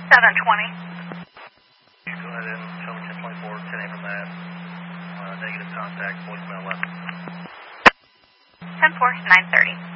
720. Go ahead and show me 1024, 10 from that. Negative contact, voicemail left. 10-4, 930.